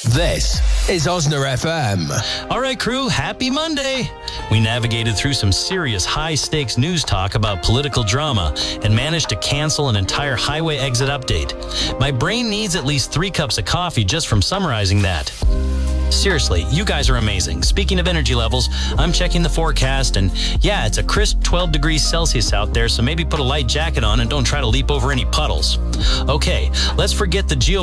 This is Osner FM. All right, crew, happy Monday. We navigated through some serious high-stakes news talk about political drama and managed to cancel an entire highway exit update. My brain needs at least 3 cups of coffee just from summarizing that. Seriously, you guys are amazing. Speaking of energy levels, I'm checking the forecast, and yeah, it's a crisp 12 degrees Celsius out there, so maybe put a light jacket on and don't try to leap over any puddles. Okay, let's forget the